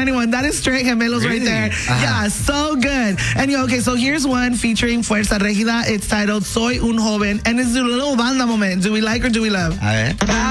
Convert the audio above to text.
anyone. That is straight gemelos right there. Yeah, so good. And okay, so here's one featuring Fuerza Regida. It's titled Soy un Joven, and it's a little banda moment. Do we like or do we love? A ver.